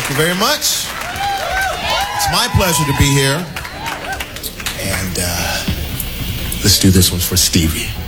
Thank you very much. It's my pleasure to be here. And let's do this one for Stevie.